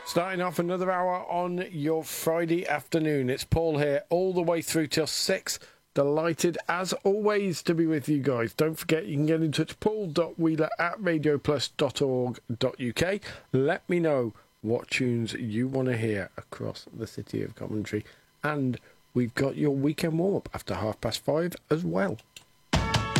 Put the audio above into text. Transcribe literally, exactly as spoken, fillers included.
Starting off another hour on your Friday afternoon. It's Paul here, all the way through till six. Delighted, as always, to be with you guys. Don't forget, you can get in touch, paul.wheeler at radio plus dot org dot uk. Let me know what tunes you want to hear across the city of Coventry. And we've got your weekend warm-up after half past five as well.